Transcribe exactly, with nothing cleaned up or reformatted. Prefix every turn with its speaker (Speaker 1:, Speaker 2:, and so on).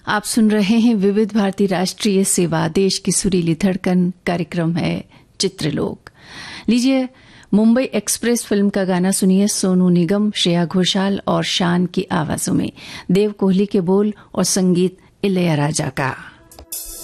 Speaker 1: आप सुन रहे हैं विविध भारती राष्ट्रीय सेवा, देश की सुरीली धड़कन। कार्यक्रम है चित्रलोक। लीजिए मुंबई एक्सप्रेस फिल्म का गाना सुनिए। सोनू निगम, श्रेया घोषाल और शान की आवाजों में, देव कोहली के बोल और संगीत इलैयाराजा का।